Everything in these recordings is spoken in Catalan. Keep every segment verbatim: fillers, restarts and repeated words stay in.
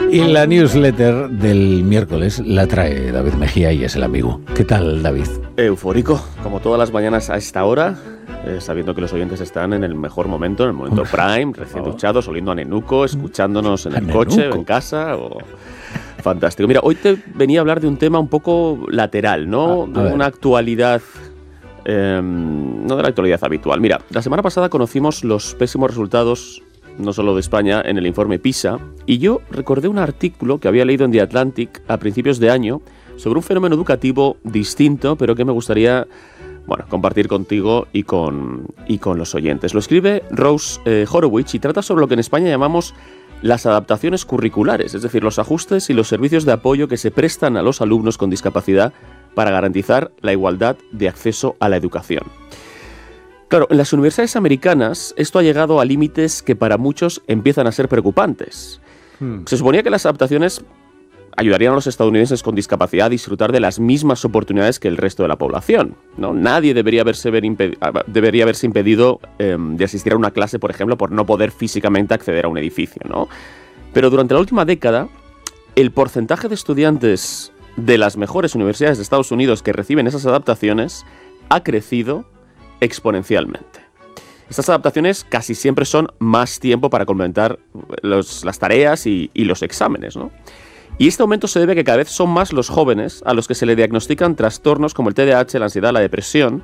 Y la newsletter del miércoles la trae David Mejía y es el amigo. ¿Qué tal, David? Eufórico, como todas las mañanas a esta hora, eh, sabiendo que los oyentes están en el mejor momento, en el momento Uf, prime, recién duchados, oliendo a nenuco, escuchándonos en el nenuco. coche o en casa. O... Fantástico. Mira, hoy te venía a hablar de un tema un poco lateral, ¿no? Ah, de una actualidad... Eh, no de la actualidad habitual. Mira, la semana pasada conocimos los pésimos resultados, no solo de España, en el informe PISA, y yo recordé un artículo que había leído en The Atlantic a principios de año sobre un fenómeno educativo distinto, pero que me gustaría, bueno, compartir contigo y con, y con los oyentes. Lo escribe Rose eh, Horowitz y trata sobre lo que en España llamamos las adaptaciones curriculares, es decir, los ajustes y los servicios de apoyo que se prestan a los alumnos con discapacidad para garantizar la igualdad de acceso a la educación. Claro, en las universidades americanas esto ha llegado a límites que para muchos empiezan a ser preocupantes. Hmm. Se suponía que las adaptaciones ayudarían a los estadounidenses con discapacidad a disfrutar de las mismas oportunidades que el resto de la población, ¿no? Nadie debería haberse, ver impedi- debería haberse impedido eh, de asistir a una clase, por ejemplo, por no poder físicamente acceder a un edificio, ¿no? Pero durante la última década, el porcentaje de estudiantes de las mejores universidades de Estados Unidos que reciben esas adaptaciones ha crecido exponencialmente. Estas adaptaciones casi siempre son más tiempo para complementar los, las tareas y, y los exámenes, ¿no? Y este aumento se debe a que cada vez son más los jóvenes a los que se le diagnostican trastornos como el T D A H, la ansiedad, la depresión,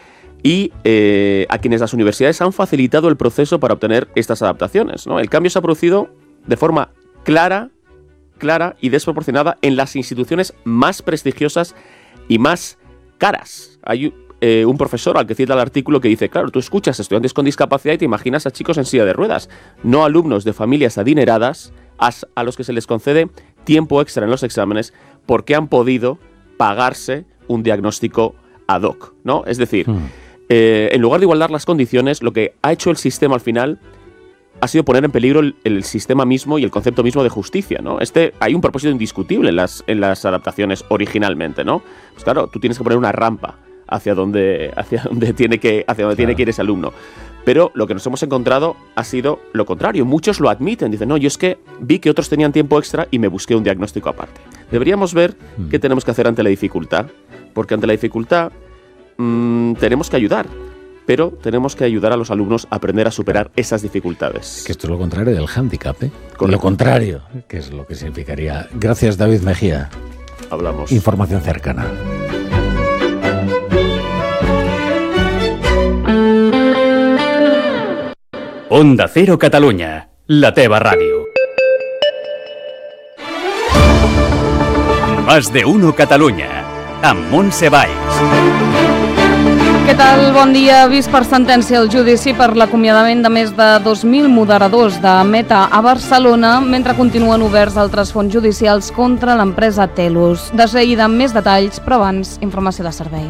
y eh, a quienes las universidades han facilitado el proceso para obtener estas adaptaciones, ¿no? El cambio se ha producido de forma clara, clara y desproporcionada en las instituciones más prestigiosas y más caras. Hay eh, un profesor al que cita el artículo que dice, claro, tú escuchas a estudiantes con discapacidad y te imaginas a chicos en silla de ruedas, no alumnos de familias adineradas a, a los que se les concede tiempo extra en los exámenes porque han podido pagarse un diagnóstico ad hoc, ¿no? Es decir, mm. eh, en lugar de igualar las condiciones, lo que ha hecho el sistema al final ha sido poner en peligro el, el sistema mismo y el concepto mismo de justicia, ¿no? Este, hay un propósito indiscutible en las, en las adaptaciones originalmente, ¿no? Pues claro, tú tienes que poner una rampa hacia donde, hacia donde tiene que, hacia donde claro. tiene que ir ese alumno. Pero lo que nos hemos encontrado ha sido lo contrario. Muchos lo admiten, dicen, no, yo es que vi que otros tenían tiempo extra y me busqué un diagnóstico aparte. Deberíamos ver mm. qué tenemos que hacer ante la dificultad, porque ante la dificultad mmm, tenemos que ayudar. Pero tenemos que ayudar a los alumnos a aprender a superar esas dificultades. Que esto es lo contrario del hándicap, ¿eh? Con lo contrario, que es lo que significaría. Gracias, David Mejía. Hablamos. Información cercana. Onda Cero Catalunya, la teva ràdio. Más de uno Catalunya, amb Montse Valls. Què tal? Bon dia. Vist per sentència el judici per l'acomiadament de més de dos mil moderadors de Meta a Barcelona, mentre continuen oberts altres fons judicials contra l'empresa Telus. De seguida amb més detalls, però abans, informació de servei.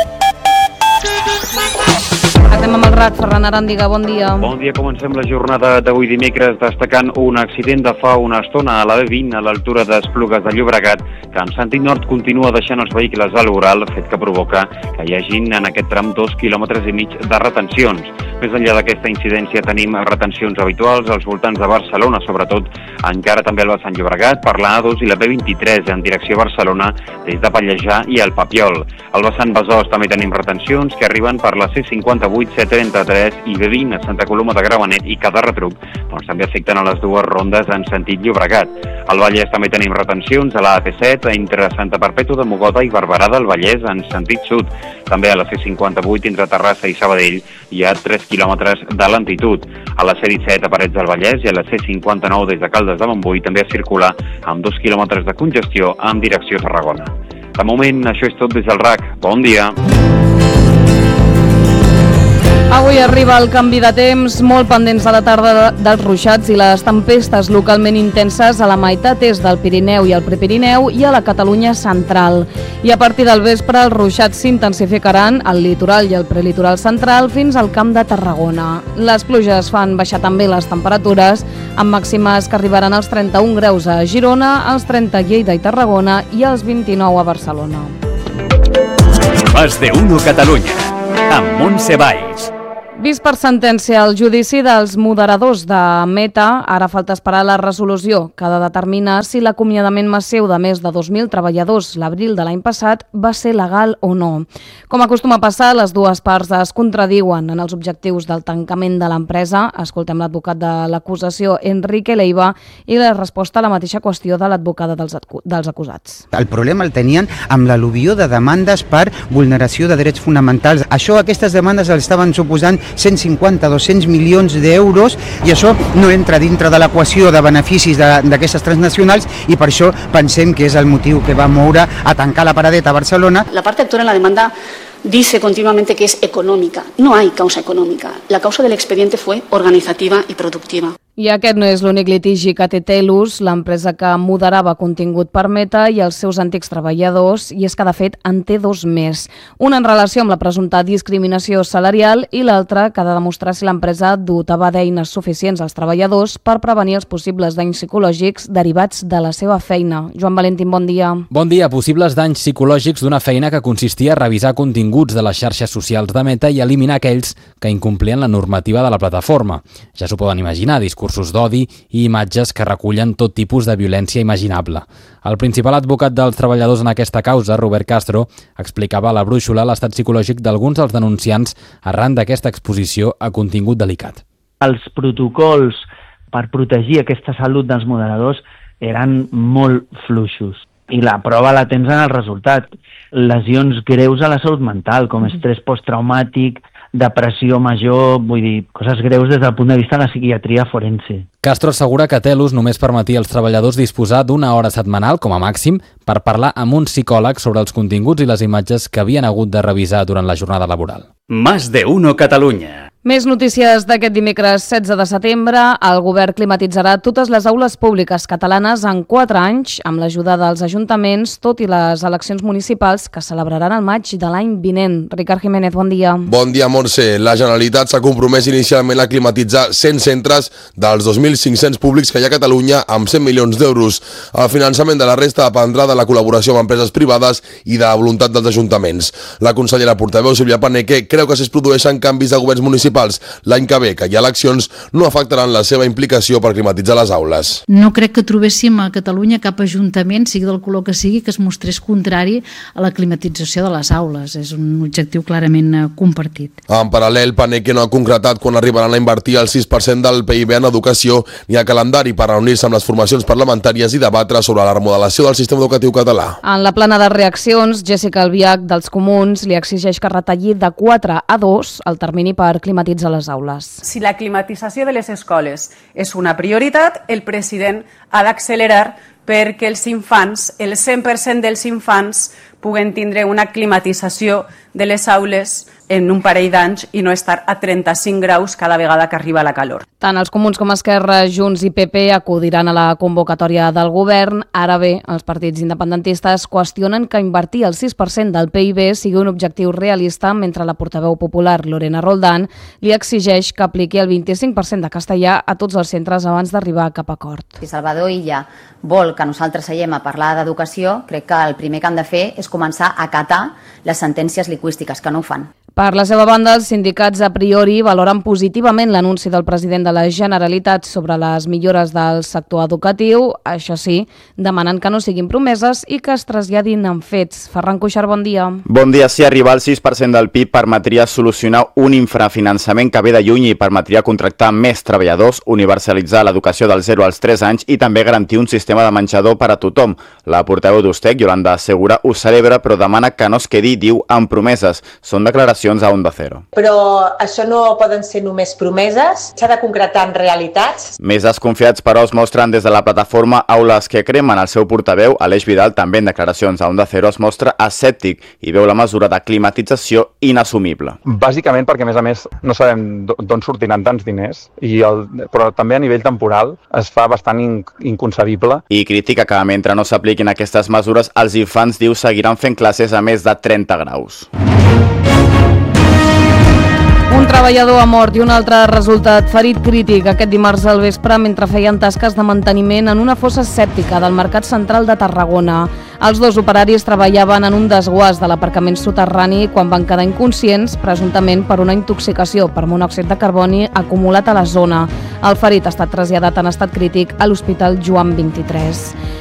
Actem amb el R A C. Ferran Aràndiga, bon dia. Bon dia. Comencem la jornada d'avui dimecres destacant un accident de fa una estona a la B vint a l'altura d'Esplugues de Llobregat, que en sentit nord continua deixant els vehicles a l'oral, fet que provoca que hi hagin en aquest tram dos quilòmetres i mig de retencions. Més enllà d'aquesta incidència tenim retencions habituals als voltants de Barcelona, sobretot encara també al vessant Llobregat, per la A dos i la B vint-i-tres en direcció a Barcelona des de Pallejà i el Papiol. Al vessant Besòs també tenim retencions que arriben per la C cinquanta-vuit, C trenta-tres i B vint a Santa Coloma de Gramenet i cada retruc doncs, també afecten a les dues rondes en sentit Llobregat. Al Vallès també tenim retencions a la A P set entre Santa Perpètua de Mogoda i Barberà del Vallès en sentit sud. També a la C cinquanta-vuit entre Terrassa i Sabadell hi ha tres quilòmetres de lentitud. A la C disset a Parets del Vallès i a la C cinquanta-nou des de Caldes de Montbui també a circular amb dos quilòmetres de congestió en direcció a Tarragona. De moment, això és tot des del R A C. Bon dia! Avui arriba el canvi de temps, molt pendents a la tarda dels ruixats i les tempestes localment intenses a la meitat est del Pirineu i el Prepirineu i a la Catalunya central. I a partir del vespre els ruixats s'intensificaran al litoral i al prelitoral central fins al Camp de Tarragona. Les pluges fan baixar també les temperatures, amb màximes que arribaran als trenta-un graus a Girona, als trenta a Lleida i Tarragona i als vint-i-nou a Barcelona. Más de uno Catalunya, amb Montse Valls. Vist per sentència el judici dels moderadors de Meta, ara falta esperar la resolució que ha de determinar si l'acomiadament massiu de més de dos mil treballadors l'abril de l'any passat va ser legal o no. Com acostuma a passar, les dues parts es contradiuen en els objectius del tancament de l'empresa. Escoltem l'advocat de l'acusació, Enrique Leiva, i la resposta a la mateixa qüestió de l'advocada dels, dels acusats. El problema el tenien amb l'al·luvió de demandes per vulneració de drets fonamentals. Això, aquestes demandes els estaven suposant cent cinquanta a dos-cents milions d'euros i això no entra dintre de l'equació de beneficis d'aquestes transnacionals i per això pensem que és el motiu que va moure a tancar la paradeta a Barcelona. La parte actora en la demanda dice continuamente que es económica. No hay causa económica. La causa del expediente fue organizativa y productiva. I aquest no és l'únic litigi que té Telus, l'empresa que moderava contingut per Meta i els seus antics treballadors, i és que de fet en té dos més. Una en relació amb la presumpta discriminació salarial i l'altra que ha de demostrar si l'empresa dotava d'eines suficients als treballadors per prevenir els possibles danys psicològics derivats de la seva feina. Joan Valentín, bon dia. Bon dia. Possibles danys psicològics d'una feina que consistia a revisar continguts de les xarxes socials de Meta i eliminar aquells que incomplien la normativa de la plataforma. Ja s'ho poden imaginar, discursos d'odi i imatges que recullen tot tipus de violència imaginable. El principal advocat dels treballadors en aquesta causa, Robert Castro, explicava a la Brúixola l'estat psicològic d'alguns dels denunciants arran d'aquesta exposició a contingut delicat. Els protocols per protegir aquesta salut dels moderadors eren molt fluixos. I la prova la tens en el resultat. Lesions greus a la salut mental, com estrès posttraumàtic, depressió major, vull dir, coses greus des del punt de vista de la psiquiatria forense. Castro assegura que Telus només permetia als treballadors disposar d'una hora setmanal, com a màxim, per parlar amb un psicòleg sobre els continguts i les imatges que havien hagut de revisar durant la jornada laboral. Más de uno Catalunya. Més notícies d'aquest dimecres setze de setembre. El govern climatitzarà totes les aules públiques catalanes en quatre anys amb l'ajuda dels ajuntaments, tot i les eleccions municipals que celebraran el maig de l'any vinent. Ricard Jiménez, bon dia. Bon dia, Montse. La Generalitat s'ha compromès inicialment a climatitzar cent centres dels dos mil cinc-cents públics que hi ha a Catalunya amb cent milions d'euros. El finançament de la resta dependrà de la col·laboració amb empreses privades i de la voluntat dels ajuntaments. La consellera portaveu Sílvia Paneque creu que si es produeixen canvis de governs municipals l'any que ve, que hi ha eleccions, no afectaran la seva implicació per climatitzar les aules. No crec que trobéssim a Catalunya cap ajuntament, sigui del color que sigui, que es mostrés contrari a la climatització de les aules. És un objectiu clarament compartit. En paral·lel, Paneque no ha concretat quan arribaran a invertir el sis per cent del P I B en educació ni a calendari per reunir-se amb les formacions parlamentàries i debatre sobre la remodelació del sistema educatiu català. En la plana de reaccions, Jessica Albiach, dels Comuns, li exigeix que retalli de quatre a dos el termini per climatitzar a les aules. Si la climatització de les escoles és una prioritat, el president ha d'accelerar perquè els infants, el cent per cent dels infants, puguen tindre una climatització de les aules en un parell d'anys i no estar a trenta-cinc graus cada vegada que arriba la calor. Tant els Comuns com Esquerra, Junts i P P acudiran a la convocatòria del govern. Ara bé, els partits independentistes qüestionen que invertir el sis per cent del P I B sigui un objectiu realista, mentre la portaveu popular, Lorena Roldán, li exigeix que apliqui el vint-i-cinc per cent de castellà a tots els centres abans d'arribar a cap acord. Si Salvador Illa vol que nosaltres seiem a parlar d'educació, crec que el primer que han de fer és començar a acatar les sentències lingüístiques, que no ho fan. Per la seva banda, els sindicats a priori valoren positivament l'anunci del president de la Generalitat sobre les millores del sector educatiu. Això sí, demanen que no siguin promeses i que es traslladin en fets. Ferran Cuixart, bon dia. Bon dia. Si arribar al sis per cent del P I B permetria solucionar un infrafinançament que ve de lluny i permetria contractar més treballadors, universalitzar l'educació dels zero als tres anys i també garantir un sistema de menjador per a tothom. La portaveu d'Ustec, Yolanda Segura, ho celebra, però demana que no es quedi, diu, en promeses. Són declaracions a Onda Cero. Però això no poden ser només promeses, s'ha de concretar en realitats. Més desconfiats, però, es mostren des de la plataforma Aules que Cremen. El seu portaveu, Aleix Vidal, també en declaracions a Onda Cero, es mostra escèptic i veu la mesura de climatització inassumible. Bàsicament perquè, a més a més, no sabem d'on sortiran tants diners, i el, però també a nivell temporal es fa bastant in, inconcebible. I critica que mentre no s'apliquin aquestes mesures, els infants, diu, seguiran fent classes a més de trenta graus. Un treballador ha mort i un altre ha resultat ferit crític aquest dimarts al vespre mentre feien tasques de manteniment en una fossa sèptica del Mercat Central de Tarragona. Els dos operaris treballaven en un desguàs de l'aparcament soterrani quan van quedar inconscients, presumptament per una intoxicació per monòxid de carboni acumulat a la zona. El ferit ha estat traslladat en estat crític a l'Hospital Joan vint-i-tres.